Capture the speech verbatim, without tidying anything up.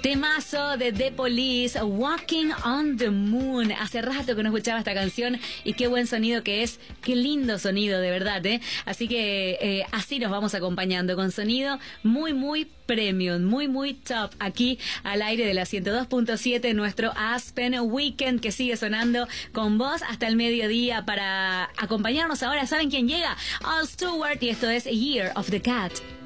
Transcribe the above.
Temazo de The Police, Walking on the Moon. Hace rato que no escuchaba esta canción y qué buen sonido que es, qué lindo sonido, de verdad, ¿eh? Así que eh, así nos vamos acompañando con sonido muy, muy premium, muy, muy top, aquí al aire de la ciento dos punto siete, nuestro Aspen Weekend que sigue sonando con vos hasta el mediodía para acompañarnos ahora. ¿Saben quién llega? Al Stewart, y esto es Year of the Cat.